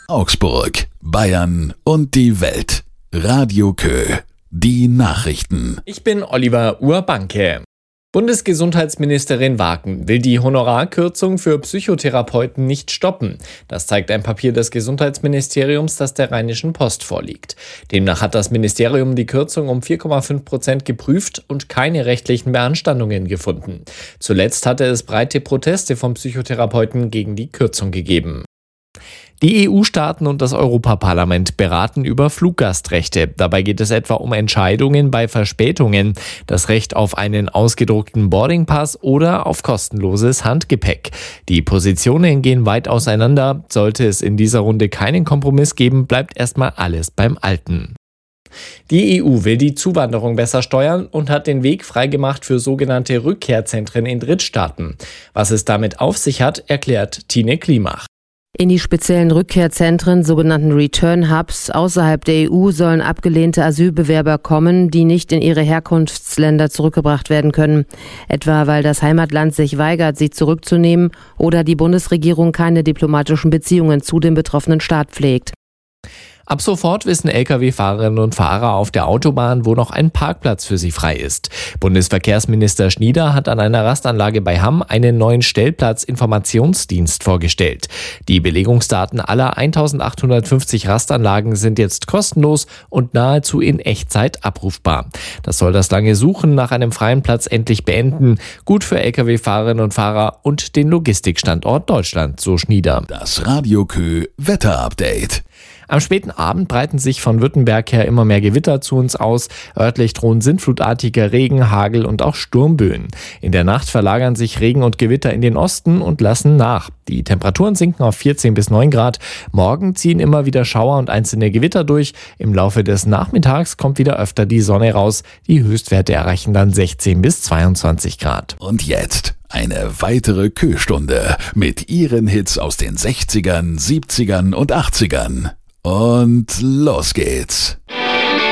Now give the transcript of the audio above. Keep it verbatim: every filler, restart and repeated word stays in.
Augsburg, Bayern und die Welt. Radio Kö. Die Nachrichten. Ich bin Oliver Urbanke. Bundesgesundheitsministerin Waken will die Honorarkürzung für Psychotherapeuten nicht stoppen. Das zeigt ein Papier des Gesundheitsministeriums, das der Rheinischen Post vorliegt. Demnach hat das Ministerium die Kürzung um vier Komma fünf Prozent geprüft und keine rechtlichen Beanstandungen gefunden. Zuletzt hatte es breite Proteste von Psychotherapeuten gegen die Kürzung gegeben. Die E U-Staaten und das Europaparlament beraten über Fluggastrechte. Dabei geht es etwa um Entscheidungen bei Verspätungen, das Recht auf einen ausgedruckten Boardingpass oder auf kostenloses Handgepäck. Die Positionen gehen weit auseinander. Sollte es in dieser Runde keinen Kompromiss geben, bleibt erstmal alles beim Alten. Die E U will die Zuwanderung besser steuern und hat den Weg freigemacht für sogenannte Rückkehrzentren in Drittstaaten. Was es damit auf sich hat, erklärt Tine Klimach. In die speziellen Rückkehrzentren, sogenannten Return Hubs, außerhalb der E U sollen abgelehnte Asylbewerber kommen, die nicht in ihre Herkunftsländer zurückgebracht werden können. Etwa weil das Heimatland sich weigert, sie zurückzunehmen oder die Bundesregierung keine diplomatischen Beziehungen zu dem betroffenen Staat pflegt. Ab sofort wissen L K W-Fahrerinnen und Fahrer auf der Autobahn, wo noch ein Parkplatz für sie frei ist. Bundesverkehrsminister Schnieder hat an einer Rastanlage bei Hamm einen neuen Stellplatzinformationsdienst vorgestellt. Die Belegungsdaten aller eintausendachthundertfünfzig Rastanlagen sind jetzt kostenlos und nahezu in Echtzeit abrufbar. Das soll das lange Suchen nach einem freien Platz endlich beenden. Gut für L K W-Fahrerinnen und Fahrer und den Logistikstandort Deutschland, so Schnieder. Das Radio Kö Wetterupdate. Am späten Abend breiten sich von Württemberg her immer mehr Gewitter zu uns aus. Örtlich drohen sintflutartiger Regen, Hagel und auch Sturmböen. In der Nacht verlagern sich Regen und Gewitter in den Osten und lassen nach. Die Temperaturen sinken auf vierzehn bis neun Grad. Morgen ziehen immer wieder Schauer und einzelne Gewitter durch. Im Laufe des Nachmittags kommt wieder öfter die Sonne raus. Die Höchstwerte erreichen dann sechzehn bis zweiundzwanzig Grad. Und jetzt eine weitere Kö-Stunde mit ihren Hits aus den sechzigern, siebzigern und achtzigern. Und los geht's.